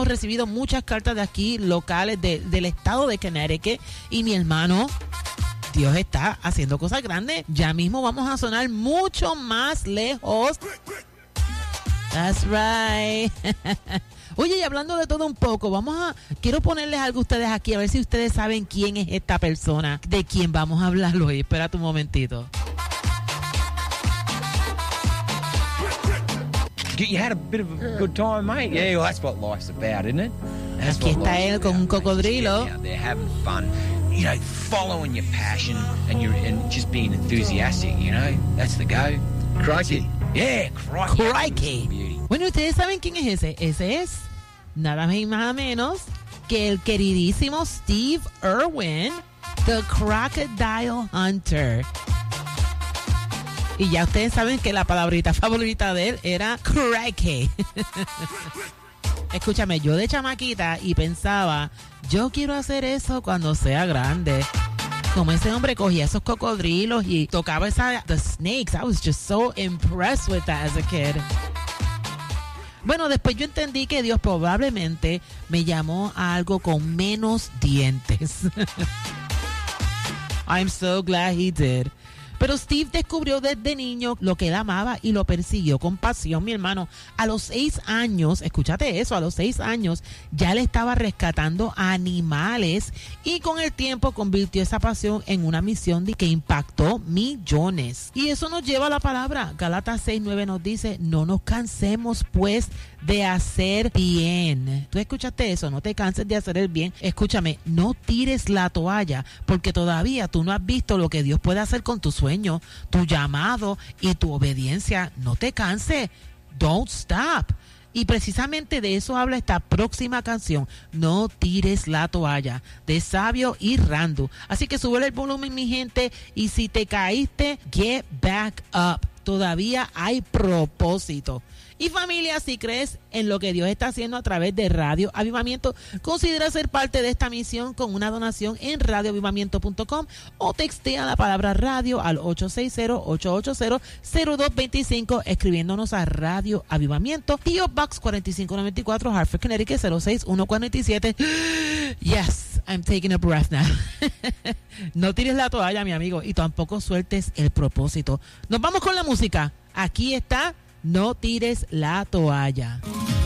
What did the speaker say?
hemos recibido muchas cartas de aquí, locales, del estado de Connecticut. Y mi hermano, Dios está haciendo cosas grandes. Ya mismo vamos a sonar mucho más lejos. That's right. Oye, y hablando de todo un poco, quiero ponerles algo a ustedes aquí, a ver si ustedes saben quién es esta persona de quien vamos a hablar hoy. Espérate un momentito. You had a bit of a good time, mate. Yeah, well, that's what life's about, isn't it? Aquí está él con un cocodrilo. They're having fun, you know, following your passion and just being enthusiastic, you know. That's the go. Crikey. Yeah, crikey. Bueno, ¿ustedes saben quién es ese? Ese es nada más y nada menos que el queridísimo Steve Irwin, The Crocodile Hunter. Y ya ustedes saben que la palabrita favorita de él era crikey. Escúchame, yo de chamaquita y pensaba, yo quiero hacer eso cuando sea grande. Como ese hombre cogía esos cocodrilos y tocaba the snakes. I was just so impressed with that as a kid. Bueno, después yo entendí que Dios probablemente me llamó a algo con menos dientes. I'm so glad he did. Pero Steve descubrió desde niño lo que él amaba y lo persiguió con pasión, mi hermano. A los 6 años, escúchate eso, a los 6 años ya le estaba rescatando animales y con el tiempo convirtió esa pasión en una misión que impactó millones. Y eso nos lleva a la palabra. Gálatas 6:9 nos dice, no nos cansemos pues de hacer bien. ¿Tú escuchaste eso? No te canses de hacer el bien. Escúchame, no tires la toalla porque todavía tú no has visto lo que Dios puede hacer con tus sueño, tu llamado y tu obediencia. No te canses. Don't stop. Y precisamente de eso habla esta próxima canción, No tires la toalla, de Sabio y Randu. Así que sube el volumen, mi gente, y si te caíste, get back up. Todavía hay propósito. Y familia, si crees en lo que Dios está haciendo a través de Radio Avivamiento, considera ser parte de esta misión con una donación en radioavivamiento.com o textea la palabra radio al 860-880-0225 escribiéndonos a Radio Avivamiento, P.O. Box 4594, Hartford, Connecticut 06147. Yes, I'm taking a breath now. No tires la toalla, mi amigo, y tampoco sueltes el propósito. Nos vamos con la música. Aquí está No tires la toalla.